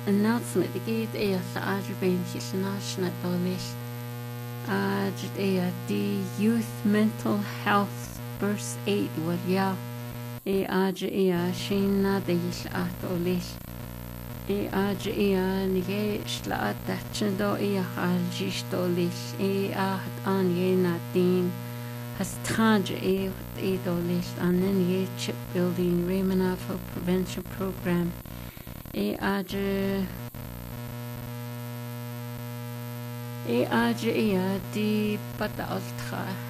announcement gyd adrebein Hilnashna Dolish the Youth Mental Health Verse 8 Warya Shina de Dolish Nige Slat Dachendo Haljish Dolish an Natin has Taj Dolish and then Chipbuilding Raymond Prevention Program di pata altra